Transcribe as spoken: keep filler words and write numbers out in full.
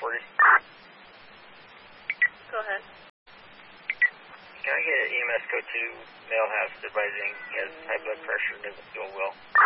forty. Go ahead. Can I get an E M S code two, male house advising he has high blood pressure and doesn't feel well?